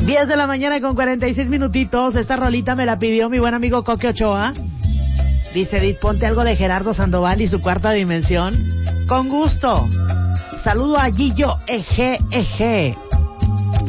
10 de la mañana con 46 minutitos. Esta rolita me la pidió mi buen amigo Coque Ochoa. Dice, Edith, ponte algo de Gerardo Sandoval y su cuarta dimensión. Con gusto. Saludo a Gillo Eje.